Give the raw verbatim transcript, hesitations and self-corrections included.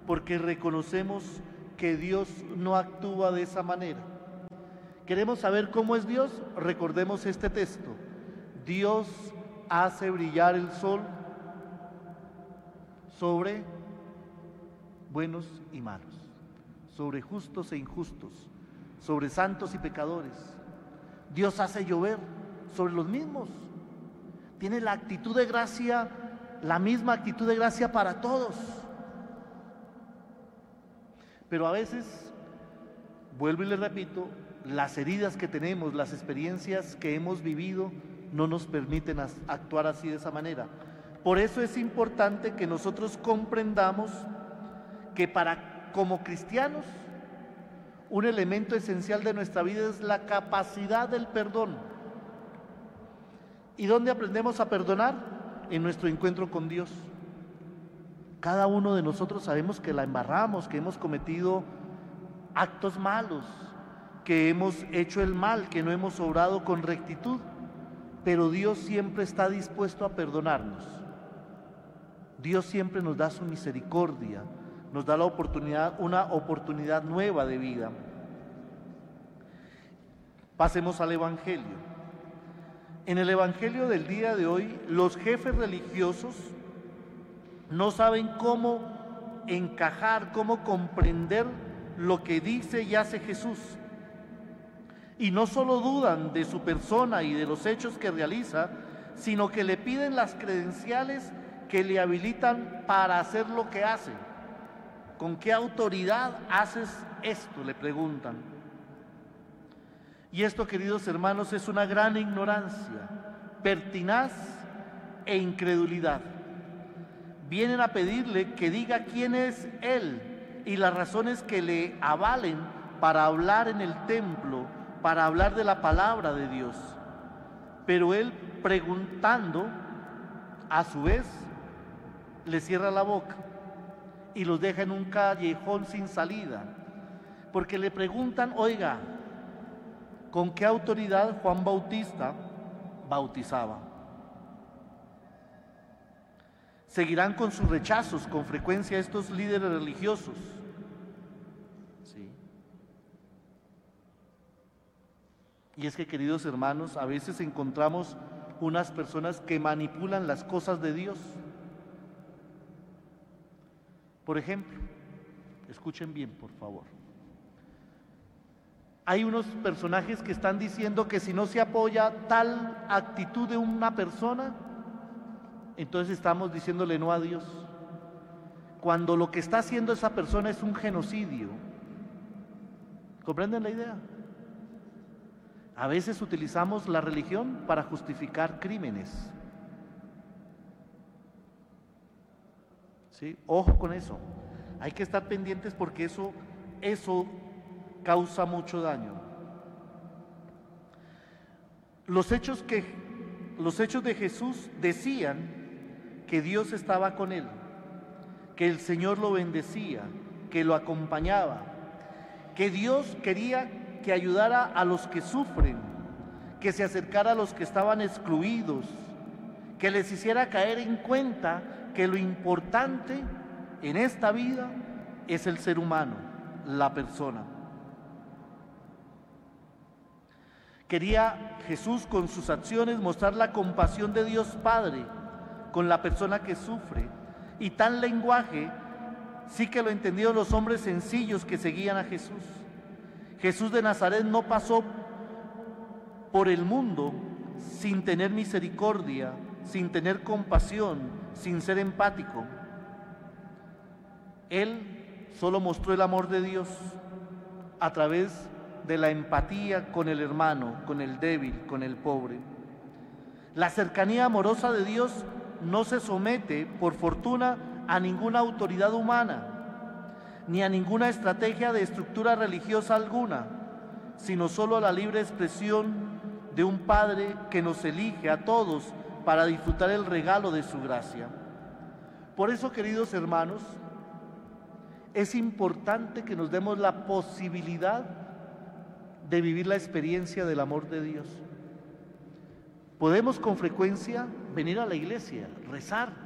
porque reconocemos que Dios no actúa de esa manera. ¿Queremos saber cómo es Dios? Recordemos este texto. Dios hace brillar el sol sobre buenos y malos, sobre justos e injustos, sobre santos y pecadores. Dios hace llover sobre los mismos. Tiene la actitud de gracia, la misma actitud de gracia para todos. Pero a veces, vuelvo y le repito, las heridas que tenemos, las experiencias que hemos vivido, no nos permiten actuar así de esa manera. Por eso es importante que nosotros comprendamos que para, como cristianos, un elemento esencial de nuestra vida es la capacidad del perdón. ¿Y dónde aprendemos a perdonar? En nuestro encuentro con Dios. Cada uno de nosotros sabemos que la embarramos, que hemos cometido actos malos, que hemos hecho el mal, que no hemos obrado con rectitud, pero Dios siempre está dispuesto a perdonarnos. Dios siempre nos da su misericordia, nos da la oportunidad, una oportunidad nueva de vida. Pasemos al Evangelio. En el Evangelio del día de hoy, los jefes religiosos no saben cómo encajar, cómo comprender lo que dice y hace Jesús. Y no solo dudan de su persona y de los hechos que realiza, sino que le piden las credenciales que le habilitan para hacer lo que hace. ¿Con qué autoridad haces esto?, le preguntan. Y esto, queridos hermanos, es una gran ignorancia, pertinaz e incredulidad. Vienen a pedirle que diga quién es Él y las razones que le avalen para hablar en el templo, para hablar de la palabra de Dios. Pero Él, preguntando, a su vez, le cierra la boca y los deja en un callejón sin salida, porque le preguntan: oiga, ¿con qué autoridad Juan Bautista bautizaba? Seguirán con sus rechazos con frecuencia estos líderes religiosos. ¿Sí? Y es que, queridos hermanos, a veces encontramos unas personas que manipulan las cosas de Dios. Por ejemplo, escuchen bien, por favor. Hay unos personajes que están diciendo que si no se apoya tal actitud de una persona, entonces estamos diciéndole no a Dios, cuando lo que está haciendo esa persona es un genocidio. ¿Comprenden la idea? A veces utilizamos la religión para justificar crímenes. ¿Sí? Ojo con eso. Hay que estar pendientes porque eso, eso causa mucho daño. Los hechos que, los hechos de Jesús decían que Dios estaba con él, que el Señor lo bendecía, que lo acompañaba, que Dios quería que ayudara a los que sufren, que se acercara a los que estaban excluidos, que les hiciera caer en cuenta que lo importante en esta vida es el ser humano, la persona. Quería Jesús con sus acciones mostrar la compasión de Dios Padre con la persona que sufre, y tal lenguaje sí que lo entendieron los hombres sencillos que seguían a Jesús. Jesús de Nazaret no pasó por el mundo sin tener misericordia, sin tener compasión, sin ser empático. Él solo mostró el amor de Dios a través de la empatía con el hermano, con el débil, con el pobre. La cercanía amorosa de Dios no se somete, por fortuna, a ninguna autoridad humana, ni a ninguna estrategia de estructura religiosa alguna, sino solo a la libre expresión de un Padre que nos elige a todos para disfrutar el regalo de su gracia. Por eso, queridos hermanos, es importante que nos demos la posibilidad de vivir la experiencia del amor de Dios. Podemos con frecuencia venir a la iglesia, rezar,